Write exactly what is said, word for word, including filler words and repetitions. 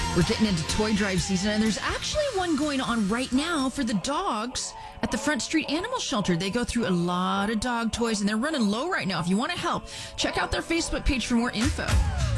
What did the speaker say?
We're getting into toy drive season, and there's actually one going on right now for the dogs at the Front Street Animal Shelter. They go through a lot of dog toys, and they're running low right now. If you want to help, check out their Facebook page for more info.